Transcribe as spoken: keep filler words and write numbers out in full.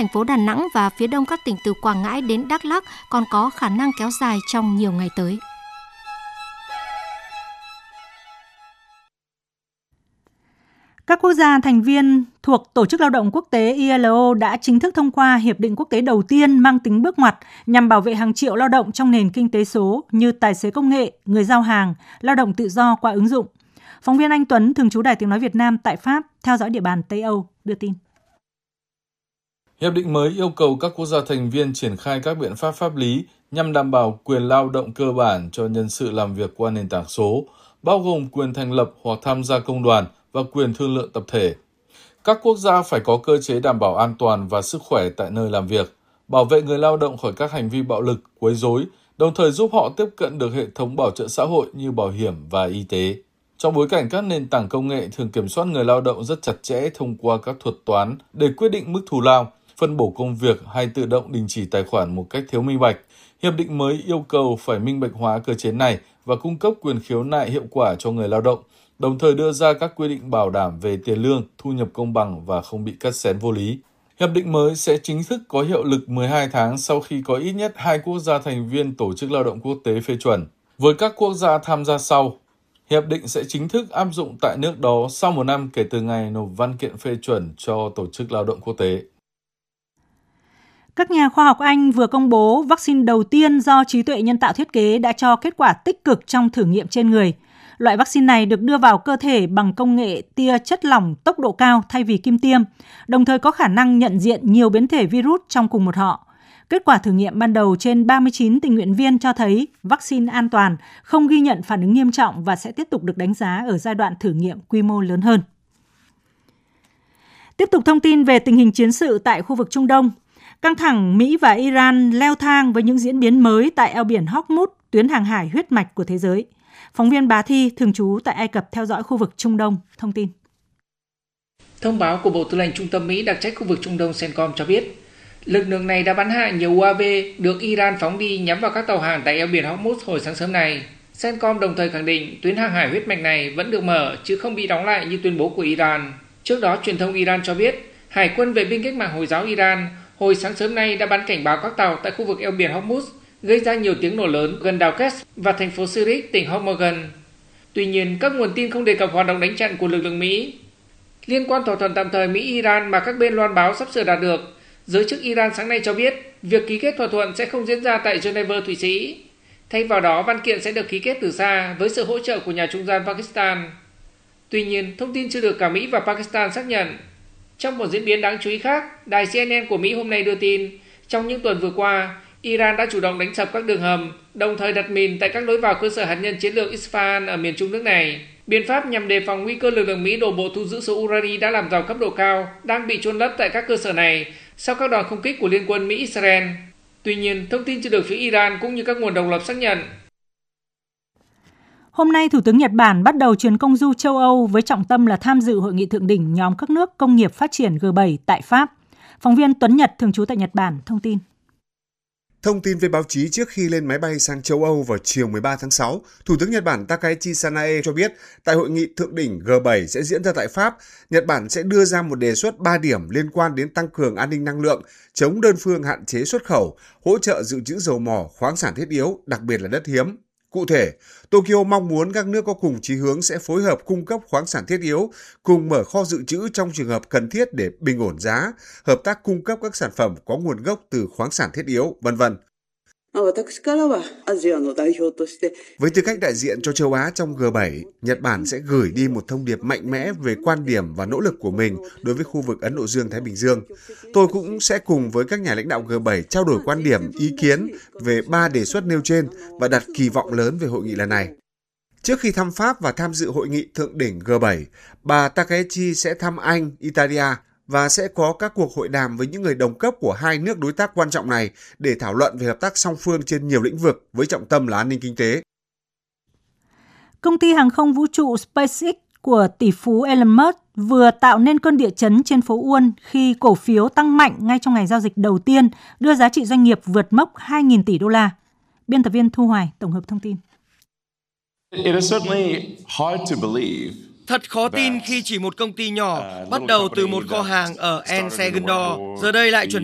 thành phố Đà Nẵng và phía đông các tỉnh từ Quảng Ngãi đến Đắk Lắk còn có khả năng kéo dài trong nhiều ngày tới. Các quốc gia thành viên thuộc Tổ chức Lao động Quốc tế I L O đã chính thức thông qua hiệp định quốc tế đầu tiên mang tính bước ngoặt nhằm bảo vệ hàng triệu lao động trong nền kinh tế số như tài xế công nghệ, người giao hàng, lao động tự do qua ứng dụng. Phóng viên Anh Tuấn, thường trú Đài Tiếng nói Việt Nam tại Pháp, theo dõi địa bàn Tây Âu, đưa tin. Hiệp định mới yêu cầu các quốc gia thành viên triển khai các biện pháp pháp lý nhằm đảm bảo quyền lao động cơ bản cho nhân sự làm việc qua nền tảng số, bao gồm quyền thành lập hoặc tham gia công đoàn và quyền thương lượng tập thể. Các quốc gia phải có cơ chế đảm bảo an toàn và sức khỏe tại nơi làm việc, bảo vệ người lao động khỏi các hành vi bạo lực, quấy rối, đồng thời giúp họ tiếp cận được hệ thống bảo trợ xã hội như bảo hiểm và y tế. Trong bối cảnh các nền tảng công nghệ thường kiểm soát người lao động rất chặt chẽ thông qua các thuật toán để quyết định mức thù lao, phân bổ công việc hay tự động đình chỉ tài khoản một cách thiếu minh bạch, hiệp định mới yêu cầu phải minh bạch hóa cơ chế này và cung cấp quyền khiếu nại hiệu quả cho người lao động, đồng thời đưa ra các quy định bảo đảm về tiền lương, thu nhập công bằng và không bị cắt xén vô lý. Hiệp định mới sẽ chính thức có hiệu lực mười hai tháng sau khi có ít nhất hai quốc gia thành viên Tổ chức Lao động Quốc tế phê chuẩn. Với các quốc gia tham gia sau, hiệp định sẽ chính thức áp dụng tại nước đó sau một năm kể từ ngày nộp văn kiện phê chuẩn cho Tổ chức Lao động Quốc tế. Các nhà khoa học Anh vừa công bố vaccine đầu tiên do trí tuệ nhân tạo thiết kế đã cho kết quả tích cực trong thử nghiệm trên người. Loại vaccine này được đưa vào cơ thể bằng công nghệ tia chất lỏng tốc độ cao thay vì kim tiêm, đồng thời có khả năng nhận diện nhiều biến thể virus trong cùng một họ. Kết quả thử nghiệm ban đầu trên ba mươi chín tình nguyện viên cho thấy vaccine an toàn, không ghi nhận phản ứng nghiêm trọng và sẽ tiếp tục được đánh giá ở giai đoạn thử nghiệm quy mô lớn hơn. Tiếp tục thông tin về tình hình chiến sự tại khu vực Trung Đông. Căng thẳng Mỹ và Iran leo thang với những diễn biến mới tại eo biển Hormuz, tuyến hàng hải huyết mạch của thế giới. Phóng viên Bá Thi, thường trú tại Ai Cập theo dõi khu vực Trung Đông, thông tin. Thông báo của Bộ Tư lệnh Trung tâm Mỹ đặc trách khu vực Trung Đông CENTCOM cho biết, lực lượng này đã bắn hạ nhiều u a vê được Iran phóng đi nhắm vào các tàu hàng tại eo biển Hormuz hồi sáng sớm này. CENTCOM đồng thời khẳng định tuyến hàng hải huyết mạch này vẫn được mở chứ không bị đóng lại như tuyên bố của Iran. Trước đó, truyền thông Iran cho biết, Hải quân vệ binh cách mạng Hồi giáo Iran hồi sáng sớm nay đã bắn cảnh báo các tàu tại khu vực eo biển Hormuz, gây ra nhiều tiếng nổ lớn gần đảo Kers và thành phố Sirik, tỉnh Hormozgan. Tuy nhiên, các nguồn tin không đề cập hoạt động đánh chặn của lực lượng Mỹ. Liên quan thỏa thuận tạm thời Mỹ-Iran mà các bên loan báo sắp sửa đạt được, giới chức Iran sáng nay cho biết việc ký kết thỏa thuận sẽ không diễn ra tại Geneva, Thụy Sĩ. Thay vào đó, văn kiện sẽ được ký kết từ xa với sự hỗ trợ của nhà trung gian Pakistan. Tuy nhiên, thông tin chưa được cả Mỹ và Pakistan xác nhận. Trong một diễn biến đáng chú ý khác, đài C N N của Mỹ hôm nay đưa tin, trong những tuần vừa qua, Iran đã chủ động đánh sập các đường hầm, đồng thời đặt mìn tại các lối vào cơ sở hạt nhân chiến lược Isfahan ở miền trung nước này. Biện pháp nhằm đề phòng nguy cơ lực lượng Mỹ đổ bộ thu giữ số urani đã làm giàu cấp độ cao đang bị chôn lấp tại các cơ sở này sau các đòn không kích của Liên quân Mỹ-Israel. Tuy nhiên, thông tin chưa được phía Iran cũng như các nguồn độc lập xác nhận. Hôm nay, Thủ tướng Nhật Bản bắt đầu chuyến công du châu Âu với trọng tâm là tham dự hội nghị thượng đỉnh nhóm các nước công nghiệp phát triển G bảy tại Pháp. Phóng viên Tuấn Nhật, thường trú tại Nhật Bản, thông tin. Thông tin với báo chí trước khi lên máy bay sang châu Âu vào chiều mười ba tháng sáu, Thủ tướng Nhật Bản Takaichi Sanae cho biết tại hội nghị thượng đỉnh G bảy sẽ diễn ra tại Pháp, Nhật Bản sẽ đưa ra một đề xuất ba điểm liên quan đến tăng cường an ninh năng lượng, chống đơn phương hạn chế xuất khẩu, hỗ trợ dự trữ dầu mỏ, khoáng sản thiết yếu, đặc biệt là đất hiếm. Cụ thể, Tokyo mong muốn các nước có cùng chí hướng sẽ phối hợp cung cấp khoáng sản thiết yếu, cùng mở kho dự trữ trong trường hợp cần thiết để bình ổn giá, hợp tác cung cấp các sản phẩm có nguồn gốc từ khoáng sản thiết yếu, vân vân. Với tư cách đại diện cho châu Á trong G bảy, Nhật Bản sẽ gửi đi một thông điệp mạnh mẽ về quan điểm và nỗ lực của mình đối với khu vực Ấn Độ Dương-Thái Bình Dương. Tôi cũng sẽ cùng với các nhà lãnh đạo G bảy trao đổi quan điểm, ý kiến về ba đề xuất nêu trên và đặt kỳ vọng lớn về hội nghị lần này. Trước khi thăm Pháp và tham dự hội nghị thượng đỉnh G bảy, bà Takaichi sẽ thăm Anh, Italia và sẽ có các cuộc hội đàm với những người đồng cấp của hai nước đối tác quan trọng này để thảo luận về hợp tác song phương trên nhiều lĩnh vực với trọng tâm là an ninh kinh tế. Công ty hàng không vũ trụ SpaceX của tỷ phú Elon Musk vừa tạo nên cơn địa chấn trên phố Wall khi cổ phiếu tăng mạnh ngay trong ngày giao dịch đầu tiên, đưa giá trị doanh nghiệp vượt mốc hai nghìn tỷ đô la. Biên tập viên Thu Hoài tổng hợp thông tin. Thật khó tin khi chỉ một công ty nhỏ bắt đầu từ một kho hàng ở El Segundo, giờ đây lại chuẩn